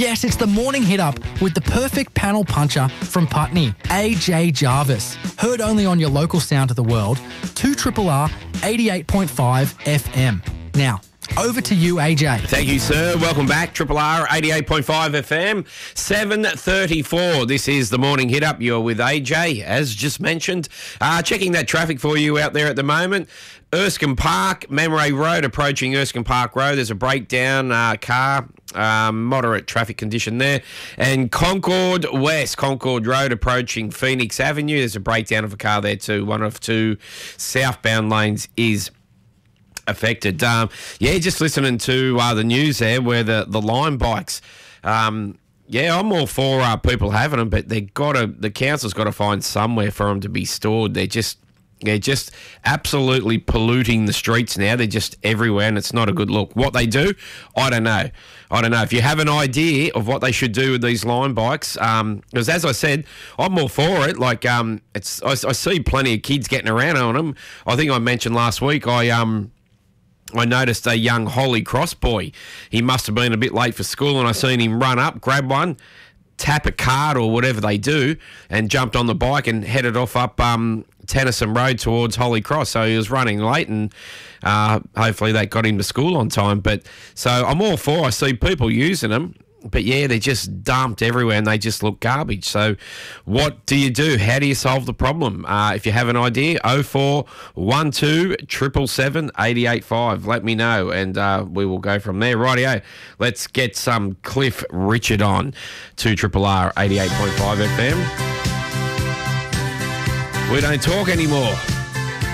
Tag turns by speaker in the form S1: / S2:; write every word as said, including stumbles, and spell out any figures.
S1: Yes, it's the morning hit up with the perfect panel puncher from Putney, A J Jarvis. Heard only on your local Sound of the World, two R R R eighty-eight point five F M. Now, over to you, A J.
S2: Thank you, sir. Welcome back. Triple R eighty-eight point five F M, seven thirty-four. This is the morning hit up. You're with A J, as just mentioned. Uh, checking that traffic for you out there at the moment. Erskine Park, Mamre Road, approaching Erskine Park Road. There's a breakdown uh, car, um, moderate traffic condition there. And Concord West, Concord Road, approaching Phoenix Avenue. There's a breakdown of a car there too. One of two southbound lanes is affected. Um, yeah, just listening to uh, the news there where the, the line bikes, um, yeah, I'm all for uh, people having them, but they got to, the council's got to find somewhere for them to be stored. They're just, they're just absolutely polluting the streets now. They're just everywhere, and it's not a good look. What they do, I don't know. I don't know. If you have an idea of what they should do with these line bikes, um, because as I said, I'm all for it. Like, um, it's I, I see plenty of kids getting around on them. I think I mentioned last week, I um. I noticed a young Holy Cross boy. He must have been a bit late for school, and I seen him run up, grab one, tap a card or whatever they do, and jumped on the bike and headed off up um, Tennyson Road towards Holy Cross. So he was running late, and uh, hopefully that got him to school on time. But so I'm all for. I see people using them. But, yeah, they're just dumped everywhere and they just look garbage. So what do you do? How do you solve the problem? Uh, if you have an idea, oh four one two, seven seven seven, eight eight five. Let me know and uh, we will go from there. Rightio, let's get some Cliff Richard on to Triple R eighty-eight point five F M. We don't talk anymore.